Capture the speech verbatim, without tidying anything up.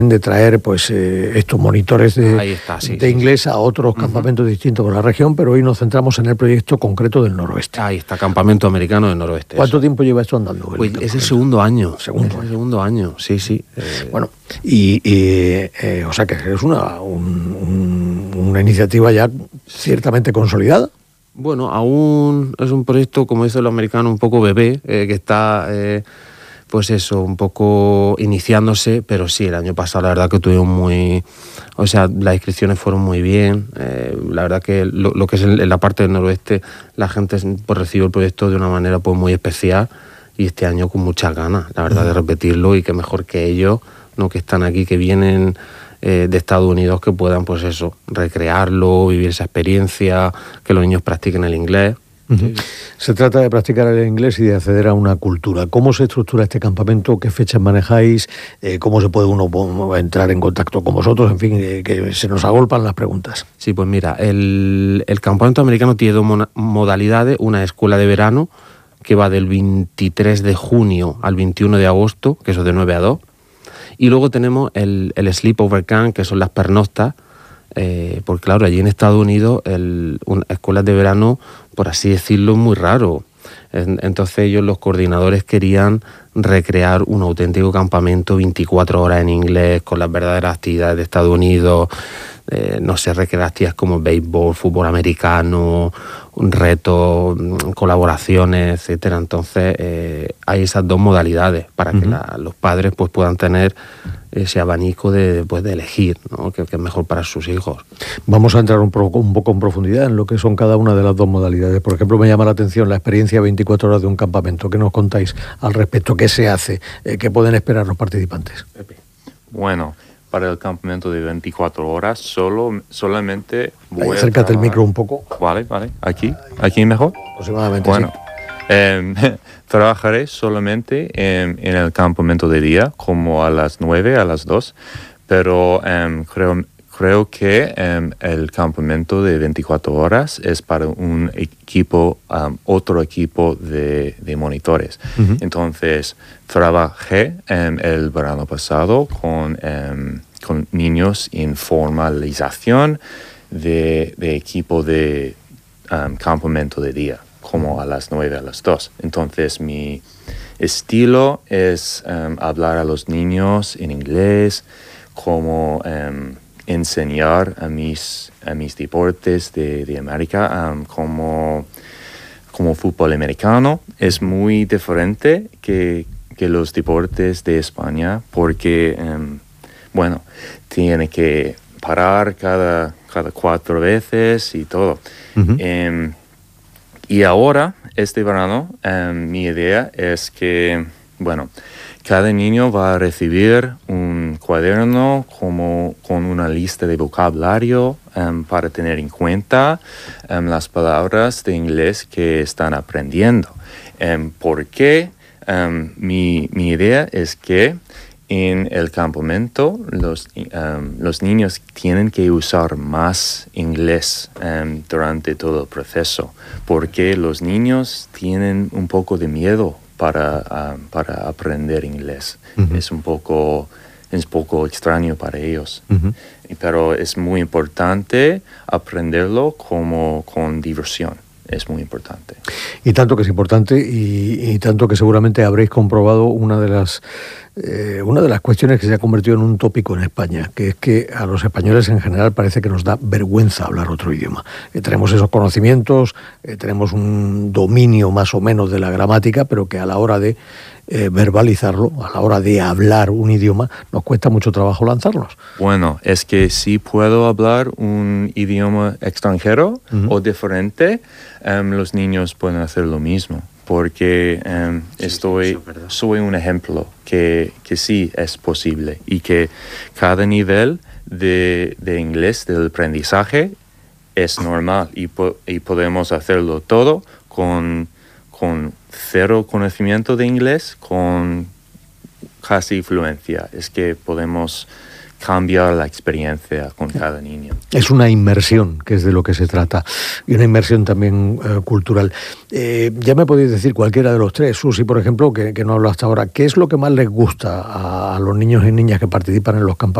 de traer pues eh, estos monitores de, está, sí, de sí, inglés sí. a otros uh-huh. campamentos distintos por la región, pero hoy nos centramos en el proyecto concreto del noroeste. Ahí está, Campamento Americano del Noroeste. ¿Cuánto eso. tiempo lleva esto andando? Pues es el segundo año. Segundo es año. el segundo año, sí, sí. Eh... Bueno, y, y eh, o sea que es una, un, un, una iniciativa ya ciertamente consolidada. Bueno, aún es un proyecto, como dicen los americanos, un poco bebé, eh, que está... Eh, pues eso, un poco iniciándose, pero sí, el año pasado la verdad que tuvimos muy... O sea, las inscripciones fueron muy bien, eh, la verdad que lo, lo que es en, en la parte del noroeste, la gente pues, recibió el proyecto de una manera pues muy especial y este año con muchas ganas, la verdad, de repetirlo y que mejor que ellos, no que están aquí, que vienen eh, de Estados Unidos, que puedan pues eso, recrearlo, vivir esa experiencia, que los niños practiquen el inglés. Uh-huh. Se trata de practicar el inglés y de acceder a una cultura. ¿Cómo se estructura este campamento? ¿Qué fechas manejáis? Eh, ¿Cómo se puede uno entrar en contacto con vosotros? En fin, eh, que se nos agolpan las preguntas. Sí, pues mira, el, el campamento americano tiene dos mo- modalidades. Una escuela de verano, que va del veintitrés de junio al veintiuno de agosto, que eso es de nueve a dos. Y luego tenemos el, el Sleepover Camp, que son las pernoctas. Eh, porque claro, allí en Estados Unidos el, un, escuelas de verano, por así decirlo, es muy raro. En, entonces ellos, los coordinadores, querían recrear un auténtico campamento veinticuatro horas en inglés, con las verdaderas actividades de Estados Unidos, eh, no sé, recrear actividades como béisbol, fútbol americano, un reto, colaboraciones, etcétera. Entonces eh, hay esas dos modalidades para uh-huh. que la, los padres pues puedan tener ese abanico de, pues, de elegir, ¿no? que, que es mejor para sus hijos. Vamos a entrar un poco, un poco en profundidad en lo que son cada una de las dos modalidades. Por ejemplo, me llama la atención la experiencia de veinticuatro horas de un campamento. ¿Qué nos contáis al respecto? ¿Qué se hace? Eh, ¿Qué pueden esperar los participantes? Bueno, para el campamento de veinticuatro horas solo, solamente voy Ahí, acércate a el micro un poco. Vale, vale. ¿Aquí? ¿Aquí mejor? Aproximadamente, bueno, sí. Eh, trabajaré solamente en, en el campamento de día, como a las nueve, a las dos, pero um, creo, creo que um, el campamento de veinticuatro horas es para un equipo, um, otro equipo de, de monitores. Uh-huh. Entonces, trabajé um, el verano pasado con, um, con niños en formalización de, de equipo de um, campamento de día, como a las nueve, a las dos. Entonces, mi estilo es um, hablar a los niños en inglés, como um, enseñar a mis, a mis deportes de, de América, um, como, como fútbol americano. Es muy diferente que, que los deportes de España, porque, um, bueno, tiene que parar cada, cada cuatro veces y todo. Uh-huh. Um, Y ahora, este verano, um, mi idea es que, bueno, cada niño va a recibir un cuaderno como con una lista de vocabulario um, para tener en cuenta um, las palabras de inglés que están aprendiendo. Um, porque um, mi, mi idea es que en el campamento los, um, los niños tienen que usar más inglés um, durante todo el proceso, porque los niños tienen un poco de miedo para, um, para aprender inglés. Uh-huh. Es un poco, es un poco extraño para ellos, uh-huh. pero es muy importante aprenderlo como con diversión. Es muy importante. Y tanto que es importante y, y tanto que seguramente habréis comprobado una de las eh, una de las cuestiones que se ha convertido en un tópico en España, que es que a los españoles en general parece que nos da vergüenza hablar otro idioma. Eh, tenemos esos conocimientos, eh, tenemos un dominio más o menos de la gramática, pero que a la hora de eh, verbalizarlo, a la hora de hablar un idioma, nos cuesta mucho trabajo lanzarlos. Bueno, es que si puedo hablar un idioma extranjero uh-huh. o diferente, um, los niños pueden hacer lo mismo. Porque um, sí, estoy, soy un ejemplo que, que sí es posible y que cada nivel de, de inglés, del aprendizaje, es normal y, po- y podemos hacerlo todo con, con cero conocimiento de inglés, con casi fluencia. Es que podemos cambia la experiencia con cada niño. Es una inmersión, que es de lo que se trata, y una inmersión también eh, cultural. Eh, ya me podéis decir cualquiera de los tres, Susi, por ejemplo, que, que no hablo hasta ahora, ¿qué es lo que más les gusta a, a los niños y niñas que participan en los campamentos?